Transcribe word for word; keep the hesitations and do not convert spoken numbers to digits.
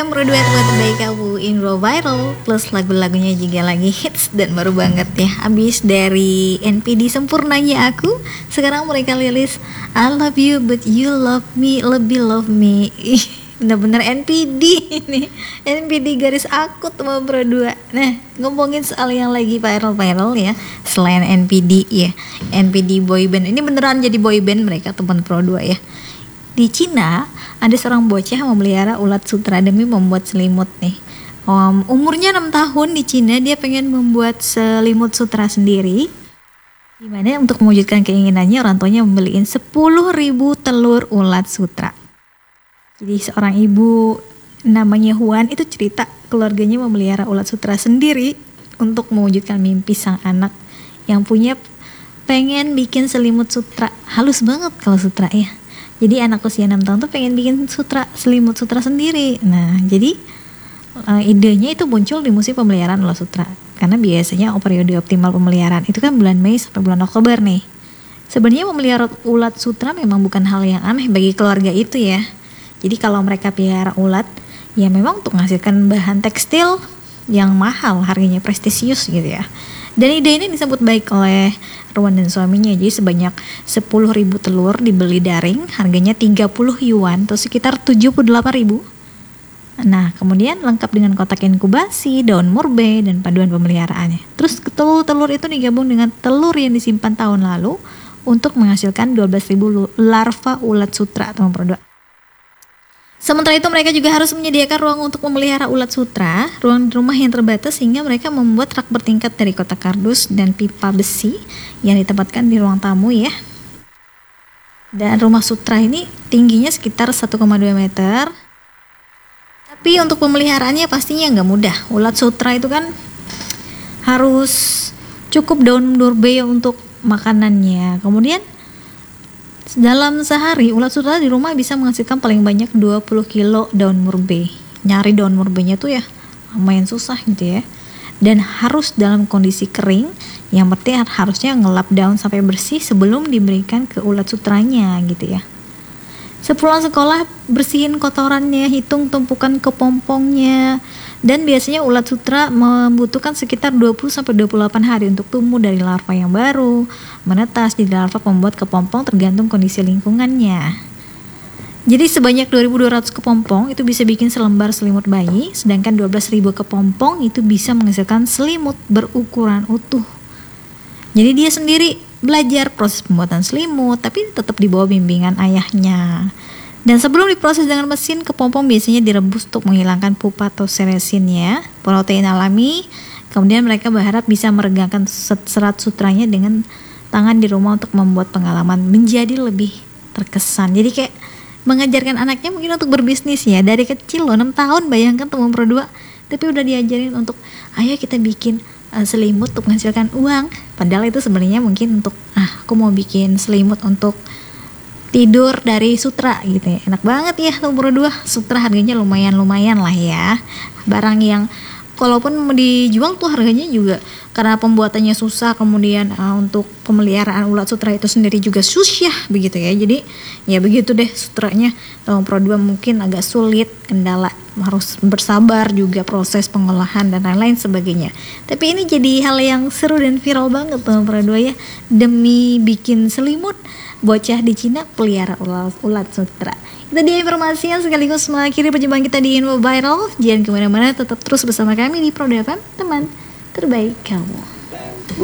Berduet buat terbaik kamu Indro Viral, plus lagu-lagunya juga lagi hits dan baru banget ya. Abis dari N P D Sempurnanya Aku, sekarang mereka rilis I Love You But You Love Me, Lebih Love Me. Ih, bener-bener N P D ini, N P D garis akut sama berdua. Nah, ngomongin soal yang lagi viral-viral ya, selain N P D ya, N P D boyband ini beneran jadi boyband mereka teman Pro dua ya. Di Cina, ada seorang bocah memelihara ulat sutra demi membuat selimut nih. Um, umurnya enam tahun di Cina, dia pengen membuat selimut sutra sendiri. Dimana untuk mewujudkan keinginannya, orang tuanya membeliin sepuluh ribu telur ulat sutra. Jadi seorang ibu namanya Huan itu cerita keluarganya memelihara ulat sutra sendiri untuk mewujudkan mimpi sang anak yang punya pengen bikin selimut sutra. Halus banget kalau sutra ya. Jadi anak usia enam tahun tuh pengen bikin sutra, selimut sutra sendiri. Nah, jadi uh, idenya itu muncul di musim pemeliharaan ulat sutra. Karena biasanya periode optimal pemeliharaan itu kan bulan Mei sampai bulan Oktober nih. Sebenarnya memelihara ulat sutra memang bukan hal yang aneh bagi keluarga itu ya. Jadi kalau mereka pelihara ulat, ya memang untuk menghasilkan bahan tekstil yang mahal, harganya prestisius gitu ya. Dan ide ini disambut baik oleh Ruan dan suaminya. Jadi sebanyak sepuluh ribu telur dibeli daring, harganya tiga puluh yuan atau sekitar tujuh puluh delapan ribu. Nah, kemudian lengkap dengan kotak inkubasi, daun murbe, dan paduan pemeliharaannya. Terus telur-telur itu digabung dengan telur yang disimpan tahun lalu untuk menghasilkan dua belas ribu larva ulat sutra atau produk. Sementara itu mereka juga harus menyediakan ruang untuk memelihara ulat sutra, ruang di rumah yang terbatas sehingga mereka membuat rak bertingkat dari kotak kardus dan pipa besi yang ditempatkan di ruang tamu ya. Dan rumah sutra ini tingginya sekitar satu koma dua meter. Tapi untuk pemeliharaannya pastinya nggak mudah. Ulat sutra itu kan harus cukup daun murbe untuk makanannya. Kemudian dalam sehari ulat sutra di rumah bisa menghasilkan paling banyak dua puluh kilo daun murbe. Nyari daun murbenya tuh ya lumayan susah gitu ya. Dan harus dalam kondisi kering, yang penting harusnya ngelap daun sampai bersih sebelum diberikan ke ulat sutranya gitu ya. Sepulang sekolah bersihin kotorannya, hitung tumpukan kepompongnya. Dan biasanya ulat sutra membutuhkan sekitar dua puluh sampai dua puluh delapan hari untuk tumbuh dari larva yang baru, menetas di larva pembuat kepompong tergantung kondisi lingkungannya. Jadi sebanyak dua ribu dua ratus kepompong itu bisa bikin selembar selimut bayi, sedangkan dua belas ribu kepompong itu bisa menghasilkan selimut berukuran utuh. Jadi dia sendiri belajar proses pembuatan selimut, tapi tetap di bawah bimbingan ayahnya. Dan sebelum diproses dengan mesin, kepompong biasanya direbus untuk menghilangkan pupa atau seresin ya, protein alami. Kemudian mereka berharap bisa meregangkan serat sutranya dengan tangan di rumah untuk membuat pengalaman menjadi lebih terkesan. Jadi kayak mengajarkan anaknya mungkin untuk berbisnis ya, dari kecil loh, enam tahun bayangkan teman Pro dua, tapi udah diajarin untuk ayo kita bikin uh, selimut untuk menghasilkan uang. Padahal itu sebenarnya mungkin untuk ah aku mau bikin selimut untuk tidur dari sutra gitu ya. Enak banget ya nomor dua. Sutra harganya lumayan-lumayan lah ya. Barang yang kalaupun dijual tuh harganya juga karena pembuatannya susah, kemudian uh, untuk pemeliharaan ulat sutra itu sendiri juga susah begitu ya. Jadi ya begitu deh sutranya. Nomor dua mungkin agak sulit, kendala harus bersabar juga proses pengolahan dan lain-lain sebagainya. Tapi ini jadi hal yang seru dan viral banget nomor dua ya. Demi bikin selimut, bocah di Cina pelihara ulat, ulat sutra. Itu dia informasinya sekaligus mengakhiri perjumpaan kita di Info Viral. Jangan kemana-mana, tetap terus bersama kami di Pro dua, teman terbaik kamu.